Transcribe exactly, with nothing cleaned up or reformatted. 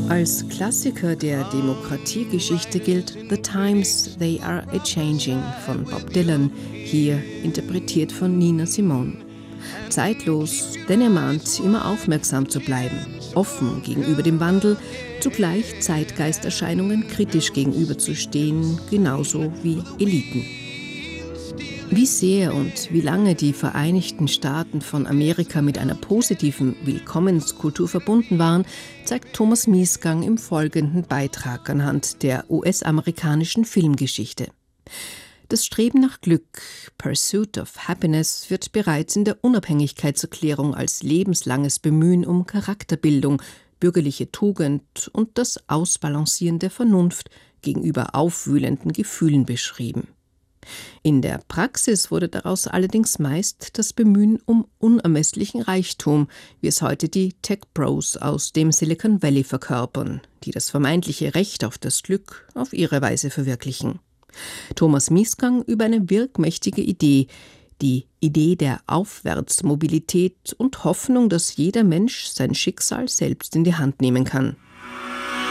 Als Klassiker der Demokratiegeschichte gilt The Times They Are A-Changing von Bob Dylan, hier interpretiert von Nina Simone. Zeitlos, denn er mahnt, immer aufmerksam zu bleiben, offen gegenüber dem Wandel, zugleich Zeitgeisterscheinungen kritisch gegenüberzustehen, genauso wie Eliten. Wie sehr und wie lange die Vereinigten Staaten von Amerika mit einer positiven Willkommenskultur verbunden waren, zeigt Thomas Miesgang im folgenden Beitrag anhand der U S-amerikanischen Filmgeschichte. Das Streben nach Glück, Pursuit of Happiness, wird bereits in der Unabhängigkeitserklärung als lebenslanges Bemühen um Charakterbildung, bürgerliche Tugend und das Ausbalancieren der Vernunft gegenüber aufwühlenden Gefühlen beschrieben. In der Praxis wurde daraus allerdings meist das Bemühen um unermesslichen Reichtum, wie es heute die Tech-Bros aus dem Silicon Valley verkörpern, die das vermeintliche Recht auf das Glück auf ihre Weise verwirklichen. Thomas Miesgang über eine wirkmächtige Idee, die Idee der Aufwärtsmobilität und Hoffnung, dass jeder Mensch sein Schicksal selbst in die Hand nehmen kann.